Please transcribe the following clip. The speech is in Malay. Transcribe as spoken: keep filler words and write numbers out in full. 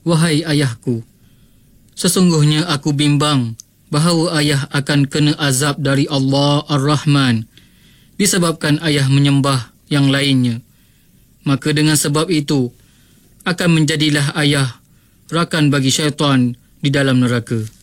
wahai ayahku, sesungguhnya aku bimbang bahawa ayah akan kena azab dari Allah Ar-Rahman disebabkan ayah menyembah yang lainnya. Maka dengan sebab itu, akan menjadilah ayah rakan bagi syaitan di dalam neraka.